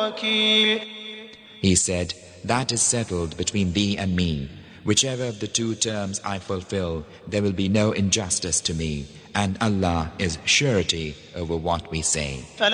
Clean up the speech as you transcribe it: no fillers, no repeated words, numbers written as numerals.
وكيل. He said, that is settled between thee and me. Whichever of the two terms I fulfill, there will be no injustice to me, and Allah is surety over what we say.